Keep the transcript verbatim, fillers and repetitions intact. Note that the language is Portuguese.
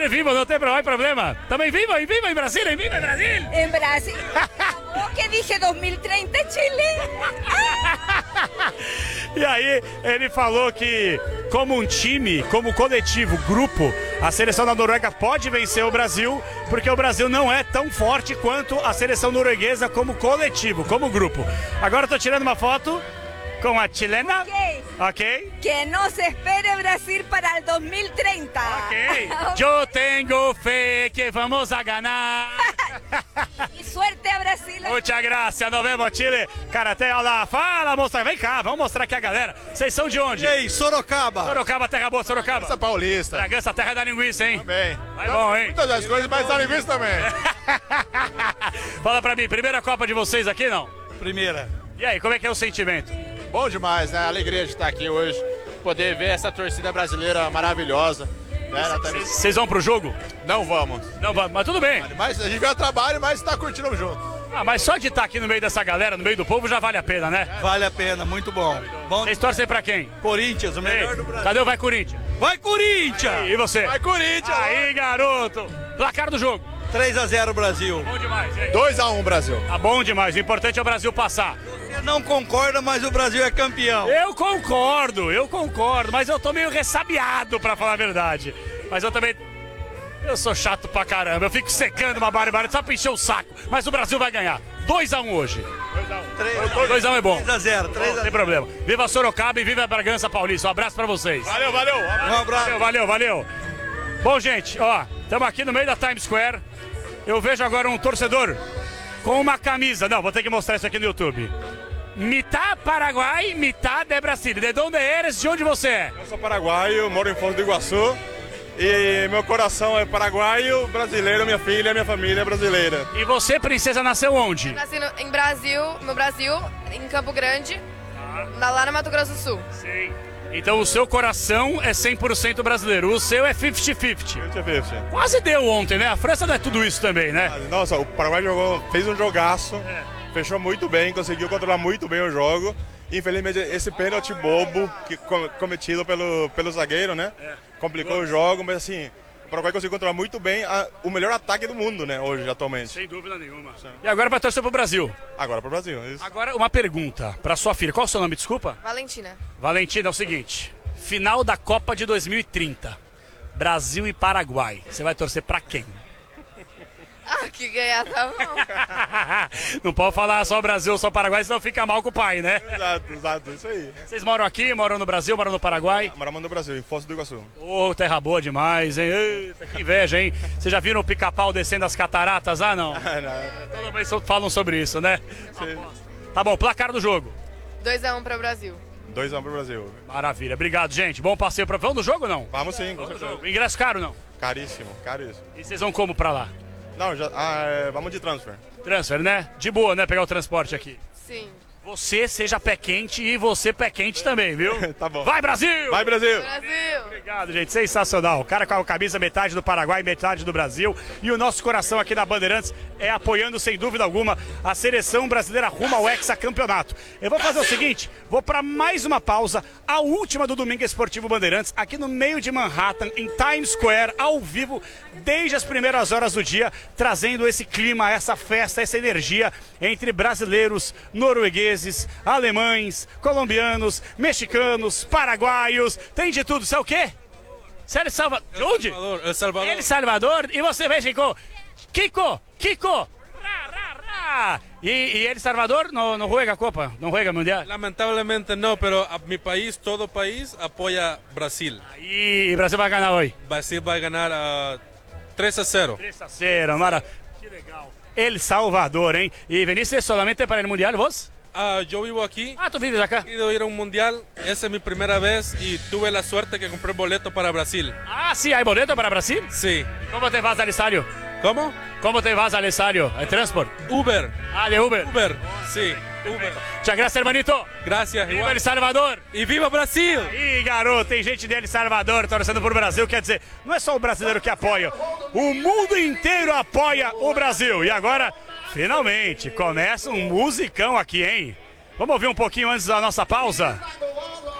Chile vivo, não tem problema. Também vivo, e vivo em Brasília, e vivo em Brasília. En Brasil. ¿Vos que dije dos mil treinta Chile? E aí, ele falou que, como um time, como coletivo, grupo, a seleção da Noruega pode vencer o Brasil, porque o Brasil não é tão forte quanto a seleção norueguesa como coletivo, como grupo. Agora eu tô tirando uma foto com a chilena. Ok. Ok? Que no se espere Brasil para el dos mil treinta. Ok. Eu tenho fé que vamos a ganhar. Y suerte a Brasil. Muita graça, nos vemos, Chile. Karatê, olha lá. Fala, moça. Vem cá, vamos mostrar aqui a galera. Vocês são de onde? E aí, Sorocaba. Sorocaba, terra boa, Sorocaba. Essa paulista. Bragança, terra da linguiça, hein? Também. Vai bom, hein? Muitas das coisas, mas da linguiça também. Fala pra mim, primeira Copa de vocês aqui, não? Primeira. E aí, como é que é o sentimento? Bom demais, né? A alegria de estar aqui hoje. Poder ver essa torcida brasileira maravilhosa. Né, Natália? Vocês vão pro jogo? Não vamos. Não vamos, mas tudo bem. Mas a gente vê o trabalho, mas está curtindo junto. Ah, mas só de estar aqui no meio dessa galera, no meio do povo, já vale a pena, né? Vale a pena, muito bom. Bom, Vocês torcem pra quem? Corinthians, o melhor Ei, do Brasil. cadê o Vai Corinthians? Vai Corinthians! E você? Vai Corinthians! Aí, garoto! Placar do jogo. três a zero Brasil. Bom demais, e aí? dois a um Brasil. Tá bom demais, o importante é o Brasil passar. Você não concorda, mas o Brasil é campeão. Eu concordo, eu concordo, mas eu tô meio ressabiado, pra falar a verdade. Mas eu também... Eu sou chato pra caramba, eu fico secando uma barbaridade só pra encher o saco. Mas o Brasil vai ganhar. dois a um hoje. dois a um é bom. três a zero, três a Não zero. tem problema. Viva Sorocaba e viva a Bragança Paulista. Um abraço pra vocês. Valeu, valeu. Um abraço. Valeu, valeu, valeu. Bom, gente, ó, estamos aqui no meio da Times Square. Eu vejo agora um torcedor com uma camisa. Não, vou ter que mostrar isso aqui no YouTube. Mitad Paraguai, mitad de Brasil. De onde eres? De onde você é? Eu sou paraguaio, moro em Foz do Iguaçu e meu coração é paraguaio, brasileiro, minha filha, minha família é brasileira. E você, princesa, nasceu onde? Nasci no, em Brasil, no Brasil, em Campo Grande, na- lá no Mato Grosso do Sul. Sim. Então o seu coração é cem por cento brasileiro, o seu é cinquenta cinquenta. Deixa eu ver, filho. Quase deu ontem, né? A França não é tudo isso também, né? Nossa, o Paraguai jogou, fez um jogaço, fechou muito bem, conseguiu controlar muito bem o jogo. Infelizmente, esse pênalti bobo que com- cometido pelo, pelo zagueiro, né? Complicou o jogo, mas assim, o Paraguai conseguiu controlar muito bem a- o melhor ataque do mundo, né? Hoje, atualmente. Sem dúvida nenhuma. E agora vai torcer pro Brasil. Agora pro Brasil, isso. Agora uma pergunta pra sua filha. Qual é o seu nome, desculpa? Valentina. Valentina, é o seguinte. Final da Copa de dois mil e trinta. Brasil e Paraguai. Você vai torcer pra quem? Ah, que ganhar tá bom. Não pode falar só Brasil, só Paraguai, senão fica mal com o pai, né? Exato, exato, isso aí. Vocês moram aqui, moram no Brasil, moram no Paraguai? Moramos no Brasil, em Foz do Iguaçu. Ô, terra boa demais, hein? Eita, que inveja, hein? Vocês já viram o pica-pau descendo as cataratas? Ah, não. Toda vez falam sobre isso, né? Tá bom, placar do jogo. dois a um para o Brasil. dois a um pro Brasil. Maravilha, obrigado, gente. Bom passeio pra... Vamos no jogo ou não? Vamos sim, com certeza. Ingresso caro não? Caríssimo, caríssimo. E vocês vão como pra lá? Não, já, ah, é, vamos de transfer. Transfer, né? De boa, né? Pegar o transporte aqui. Sim. Você seja pé quente e você pé quente também, viu? Tá bom. Vai, Brasil! Vai, Brasil! Brasil! Obrigado, gente. Sensacional. O cara com a camisa metade do Paraguai, metade do Brasil. E o nosso coração aqui na Bandeirantes é apoiando, sem dúvida alguma, a seleção brasileira rumo ao hexacampeonato. Eu vou fazer o seguinte, vou para mais uma pausa, a última do Domingo Esportivo Bandeirantes, aqui no meio de Manhattan, em Times Square, ao vivo, desde as primeiras horas do dia, trazendo esse clima, essa festa, essa energia entre brasileiros, noruegueses, alemães, colombianos, mexicanos, paraguaios, tem de tudo. Você é o quê? Você é de Salvador? De onde? Salvador, El Salvador. El Salvador. E você, México? Kiko, Kiko. Ra, ra, ra. E, e El Salvador no, no juega Copa, no juega Mundial. Lamentablemente no, pero a mi país, todo país apoya Brasil. E Brasil vai ganhar hoje. Brasil vai ganhar a três a cero. três a cero, mara. Que legal. El Salvador, hein? E veniste solamente para el Mundial, vos? Ah, yo vivo aquí. Ah, tú vives acá. He ido a ir a un mundial, esa es mi primera vez y tuve la suerte que compré boleto para Brasil. Ah, sí, hay boleto para Brasil? Sí. ¿Cómo te vas al estadio? ¿Cómo? ¿Cómo te vas al estadio? ¿El transporte? Uber. Ah, de Uber. Uber, sí. Uber. Muchas gracias, hermanito. Gracias, Viva igual. El Salvador. E viva Brasil! Ih, garoto, tem gente de El Salvador torcendo por Brasil, quer dizer, não é só o brasileiro que apoia, o mundo inteiro apoia o Brasil. E agora, finalmente, começa um musicão aqui, hein? Vamos ouvir um pouquinho antes da nossa pausa?